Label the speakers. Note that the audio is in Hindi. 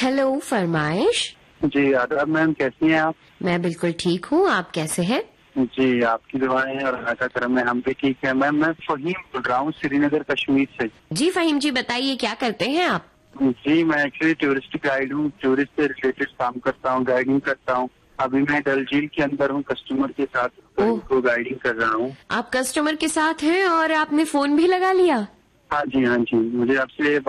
Speaker 1: हेलो, फरमाइश।
Speaker 2: जी आदाब मैम, कैसी हैं आप?
Speaker 1: मैं बिल्कुल ठीक हूँ, आप कैसे हैं?
Speaker 2: जी आपकी दुआएं और अल्लाह का करम है, हम भी ठीक है। मैम मैं फहीम बोल रहा हूँ श्रीनगर कश्मीर से।
Speaker 1: जी फहीम जी, बताइए क्या करते हैं आप?
Speaker 2: जी मैं एक्चुअली टूरिस्ट गाइड हूँ, टूरिस्ट से रिलेटेड काम करता हूँ, गाइडिंग करता हूँ। अभी मैं डल झील के अंदर हूँ, कस्टमर के साथ तो इनको गाइडिंग कर रहा हूँ।
Speaker 1: आप कस्टमर के साथ हैं और आपने फोन भी लगा लिया?
Speaker 2: हाँ जी, मुझे आपसे